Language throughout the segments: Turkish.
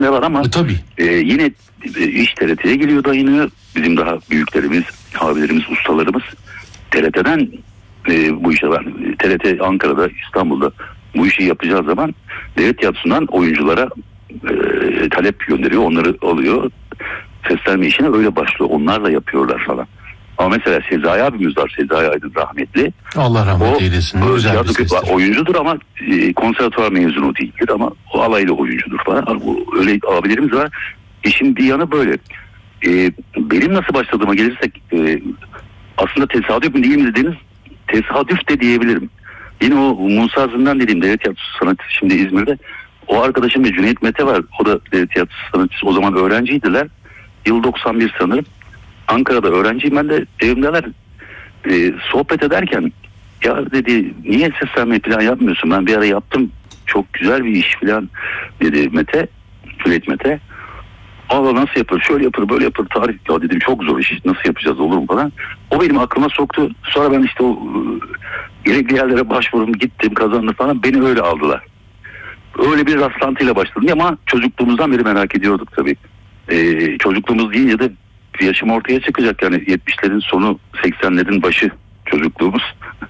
ne var ama tabii. Yine iş TRT'ye geliyor, dayınıyor. Bizim daha büyüklerimiz, abilerimiz, ustalarımız TRT'den bu işe var. TRT Ankara'da, İstanbul'da bu işi yapacağı zaman devlet tiyatrosundan oyunculara talep gönderiyor. Onları alıyor. Seslenme işine öyle başlıyor. Onlarla yapıyorlar falan. Ama mesela Sezai abimiz var. Sezai Aydın rahmetli. Allah rahmet eylesin. Güzel bir sestir. Oyuncudur ama konservatuvar mezunu değildir ama o alaylı oyuncudur falan. Öyle abilerimiz var. İşin bir yanı böyle. Benim nasıl başladığıma gelirsek aslında tesadüf mü değil mi dediniz? Tesadüf de diyebilirim. Yine o Musa Zindan dediğim devlet tiyatrosu sanatçısı şimdi İzmir'de. O arkadaşım ve Cüneyt Mete var. O da devlet tiyatrosu sanatçısı. O zaman öğrenciydiler. Yıl 91 sanırım. Ankara'da öğrenciyim ben de, evimdeler. Sohbet ederken ya dedi niye seslenme falan yapmıyorsun? Ben bir ara yaptım. Çok güzel bir iş falan dedi Mete. Cüneyt Mete. Allah nasıl yapar? Şöyle yapar, böyle yapar. Tarih ya dedim çok zor iş. Nasıl yapacağız, olur mu falan. O benim aklıma soktu. Sonra ben işte o gerekli yerlere başvurum, gittim, kazandım falan. Beni öyle aldılar. Öyle bir rastlantıyla başladım ama çocukluğumuzdan beri merak ediyorduk tabii. Çocukluğumuz deyince de yaşım ortaya çıkacak yani 70'lerin sonu 80'lerin başı çocukluğumuz.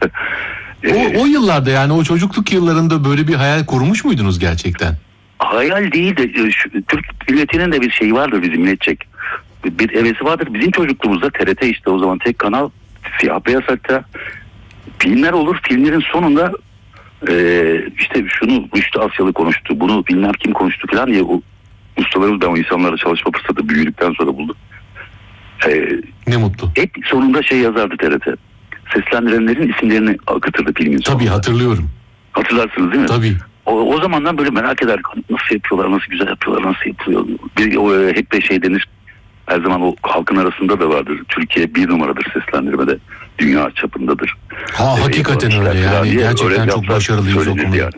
O yıllarda yani o çocukluk yıllarında böyle bir hayal kurmuş muydunuz gerçekten? Hayal değil de Türk milletinin de bir şeyi vardır bizim milletçek. Bir hevesi vardır. Bizim çocukluğumuzda TRT işte o zaman tek kanal, siyah beyaz, hatta filmler olur. Filmlerin sonunda işte şunu Rüştü Asyalı konuştu, bunu bilmem kim konuştu falan diye o ustalarımız, ben o insanlarla çalışma fırsatı büyüdükten sonra buldum. Ne mutlu. Hep sonunda şey yazardı TRT. Seslendirenlerin isimlerini akıtırdı filmin sonunda. Tabii hatırlıyorum. Hatırlarsınız değil mi? Tabii. O zamandan böyle merak eder. Nasıl yapıyorlar, nasıl güzel yapıyorlar, nasıl yapılıyor. Hep de şey denir. Her zaman o halkın arasında da vardır. Türkiye bir numaradır seslendirmede. Dünya çapındadır. Hakikaten öyle yani. Gerçekten çok başarılıyız o konuda. Yani.